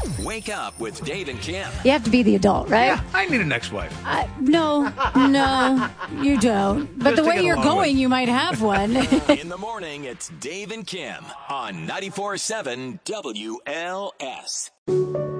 Wake up with Dave and Kim. You have to be the adult, right? Yeah, I need an ex-wife. No, you don't. But Just the to way get you're along going, with. you might have one. In the morning, it's Dave and Kim on 94.7 WLS.